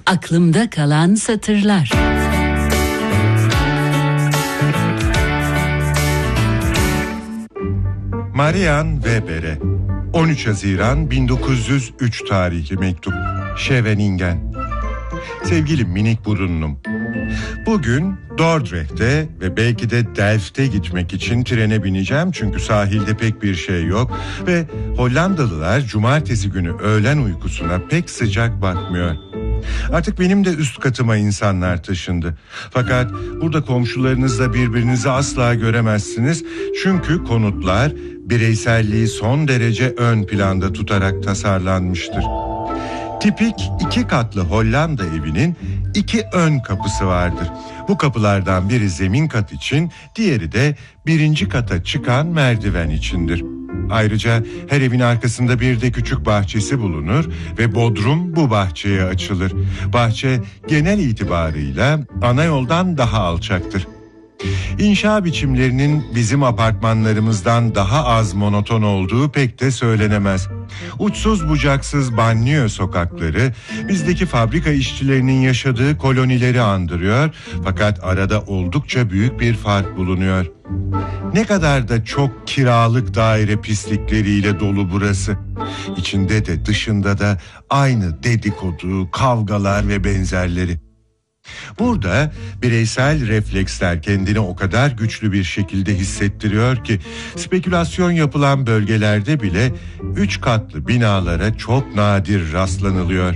Aklımda kalan satırlar. Marian Weber'e 13 Haziran 1903 tarihli mektup. Scheveningen. Sevgili minik burunum, bugün Dordrecht'e ve belki de Delft'e gitmek için trene bineceğim çünkü sahilde pek bir şey yok ve Hollandalılar cumartesi günü öğlen uykusuna pek sıcak bakmıyor. Artık benim de üst katıma insanlar taşındı. Fakat burada komşularınızla birbirinizi asla göremezsiniz. Çünkü konutlar bireyselliği son derece ön planda tutarak tasarlanmıştır. Tipik 2 katlı Hollanda evinin 2 ön kapısı vardır. Bu kapılardan biri zemin kat için, diğeri de 1. kata çıkan merdiven içindir. Ayrıca her evin arkasında bir de küçük bahçesi bulunur ve bodrum bu bahçeye açılır. Bahçe genel itibarıyla ana yoldan daha alçaktır. İnşa biçimlerinin bizim apartmanlarımızdan daha az monoton olduğu pek de söylenemez. Uçsuz bucaksız banliyö sokakları bizdeki fabrika işçilerinin yaşadığı kolonileri andırıyor, fakat arada oldukça büyük bir fark bulunuyor. Ne kadar da çok kiralık daire pislikleriyle dolu burası. İçinde de dışında da aynı dedikodu, kavgalar ve benzerleri. Burada bireysel refleksler kendini o kadar güçlü bir şekilde hissettiriyor ki spekülasyon yapılan bölgelerde bile 3 katlı binalara çok nadir rastlanılıyor.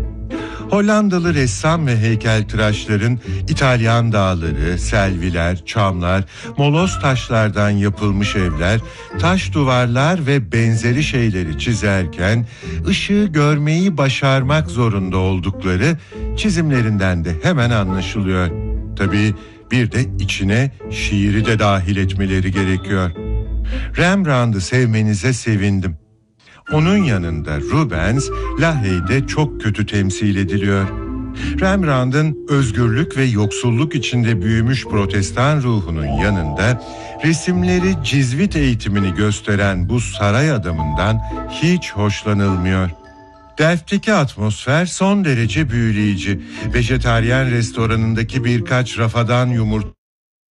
Hollandalı ressam ve heykeltıraşların İtalyan dağları, selviler, çamlar, moloz taşlardan yapılmış evler, taş duvarlar ve benzeri şeyleri çizerken ışığı görmeyi başarmak zorunda oldukları çizimlerinden de hemen anlaşılıyor. Tabii bir de içine şiiri de dahil etmeleri gerekiyor. Rembrandt'ı sevmenize sevindim. Onun yanında Rubens, Lahey'de çok kötü temsil ediliyor. Rembrandt'ın özgürlük ve yoksulluk içinde büyümüş protestan ruhunun yanında resimleri cizvit eğitimini gösteren bu saray adamından hiç hoşlanılmıyor. Delft'teki atmosfer son derece büyüleyici. Vejetaryen restoranındaki birkaç rafadan yumurta